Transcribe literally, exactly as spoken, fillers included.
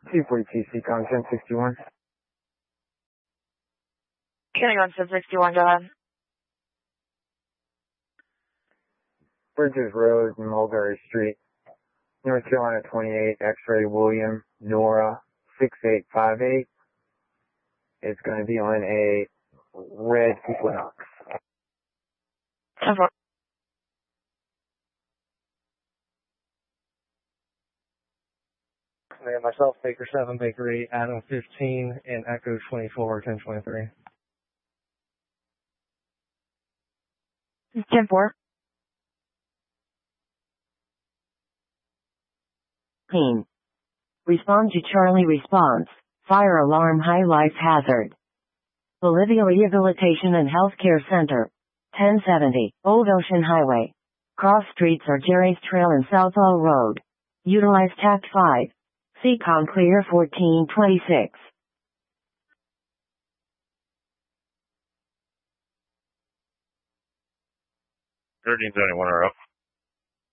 two forty-two, C COM ten sixty-one. County on ten sixty-one, go ahead. Bridges Road, Mulberry Street, North Carolina twenty-eight, X-ray William, Nora, six eight five eight. It's going to be on a red Equinox. ten four. And myself, Baker seven, Baker eight, Adam fifteen, and Echo twenty-four, ten twenty-three. ten four. Team. Respond to Charlie response. Fire alarm high life hazard. Bolivia Rehabilitation and Healthcare Center. ten seventy, Old Ocean Highway. Cross streets are Jerry's Trail and Southall Road. Utilize Tact five. C COM clear fourteen twenty-six. thirteen seventy-one are up.